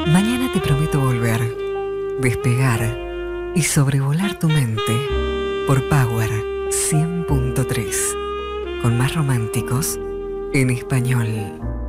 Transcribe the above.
Mañana te prometo volver, despegar y sobrevolar tu mente por Power 100.3, con más románticos en español.